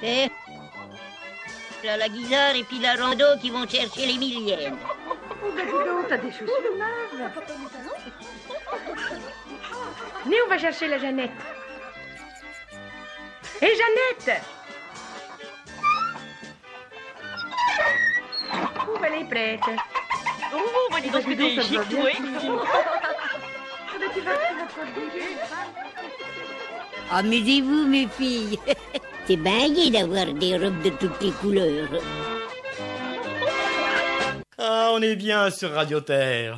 Et là, la guisarde et puis la rando qui vont chercher les millièmes. Oh, ben dis donc, t'as des chaussures neuves. Venez, on va chercher la Jeannette. Hé, Jeannette! Oh, ben, elle est prête. Oh, bah dis donc, que t'es chic, oui. Amusez-vous, mes filles. C'est bien gai d'avoir des robes de toutes les couleurs. Ah, on est bien sur Radio Terre.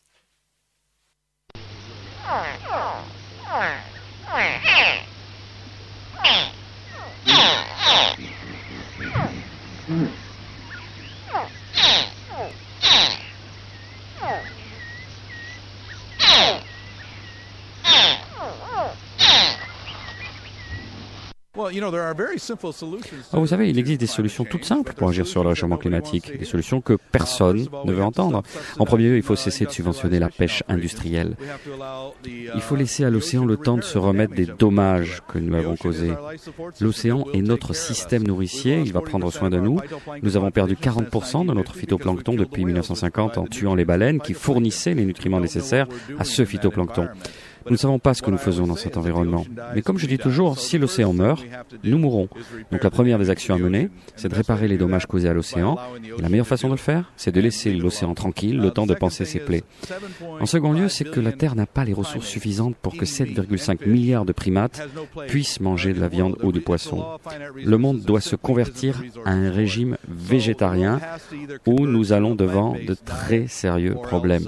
Vous savez, il existe des solutions toutes simples pour agir sur le réchauffement climatique, des solutions que personne ne veut entendre. En premier lieu, il faut cesser de subventionner la pêche industrielle. Il faut laisser à l'océan le temps de se remettre des dommages que nous avons causés. L'océan est notre système nourricier, il va prendre soin de nous. Nous avons perdu 40% de notre phytoplancton depuis 1950 en tuant les baleines qui fournissaient les nutriments nécessaires à ce phytoplancton. Nous ne savons pas ce que nous faisons dans cet environnement. Mais comme je dis toujours, si l'océan meurt, nous mourrons. Donc la première des actions à mener, c'est de réparer les dommages causés à l'océan. Et la meilleure façon de le faire, c'est de laisser l'océan tranquille, le temps de panser ses plaies. En second lieu, c'est que la Terre n'a pas les ressources suffisantes pour que 7,5 milliards de primates puissent manger de la viande ou du poisson. Le monde doit se convertir à un régime végétarien où nous allons devant de très sérieux problèmes.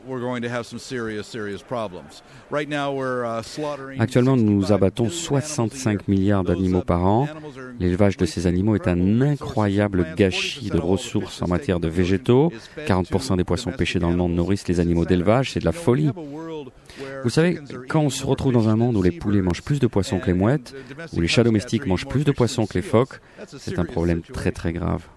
Actuellement, nous abattons 65 milliards d'animaux par an. L'élevage de ces animaux est un incroyable gâchis de ressources en matière de végétaux. 40% des poissons pêchés dans le monde nourrissent les animaux d'élevage, c'est de la folie. Vous savez, quand on se retrouve dans un monde où les poulets mangent plus de poissons que les mouettes, où les chats domestiques mangent plus de poissons que les phoques, c'est un problème très très grave.